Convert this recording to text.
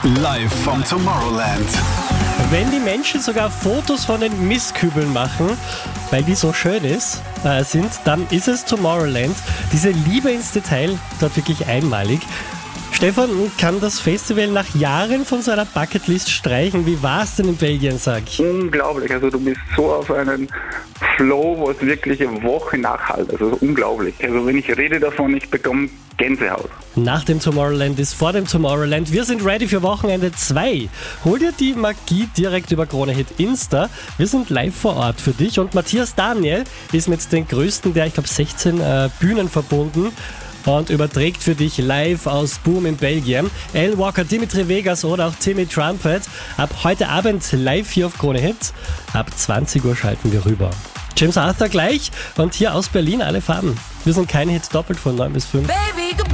Live vom Tomorrowland. Wenn die Menschen sogar Fotos von den Mistkübeln machen, weil die so schön sind, dann ist es Tomorrowland. Diese Liebe ins Detail dort wirklich einmalig. Stefan, kann das Festival nach Jahren von seiner Bucketlist streichen? Wie war es denn in Belgien, sag ich? Unglaublich, also du bist so auf einen Flow, wo es wirklich eine Woche nachhält, also unglaublich. Also wenn ich rede davon, ich bekomme Gänsehaut. Nach dem Tomorrowland ist vor dem Tomorrowland. Wir sind ready für Wochenende 2. Hol dir die Magie direkt über Krone Hit Insta. Wir sind live vor Ort für dich und Matthias Daniel ist mit den größten der, 16 Bühnen verbunden und überträgt für dich live aus Boom in Belgien. Alan Walker, Dimitri Vegas oder auch Timmy Trumpet. Ab heute Abend live hier auf Krone Hit. Ab 20 Uhr schalten wir rüber. James Arthur gleich und hier aus Berlin alle Farben. Wir sind keine Hits doppelt von 9 bis 5. Baby.